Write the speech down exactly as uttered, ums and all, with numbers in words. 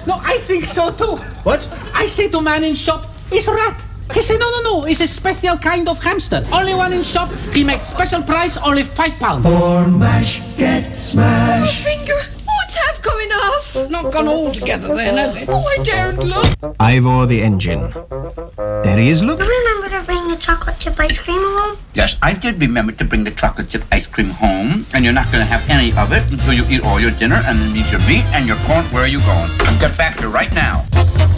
No, I think so too. What? I say to man in shop, it's rat. He say, no, no, no, it's a special kind of hamster. Only one in shop, he makes special price, only five pounds. Born mash, get smash. Oh, finger, what's half coming off? It's not gone all together then, has it? Oh, I daren't look. Ivor the engine. There he is, look. You remember to bring the chocolate chip ice cream home? Yes, I did remember to bring the chocolate chip ice cream home, and you're not going to have any of it until you eat all your dinner and then eat your meat and your corn. Where are you going? Get back here right now.